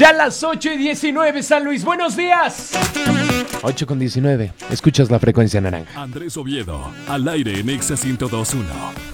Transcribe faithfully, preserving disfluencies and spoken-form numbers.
Ya las ocho y diecinueve, San Luis, buenos días. ocho con diecinueve, escuchas la frecuencia naranja. Andrés Oviedo, al aire en Exa ciento dos punto uno.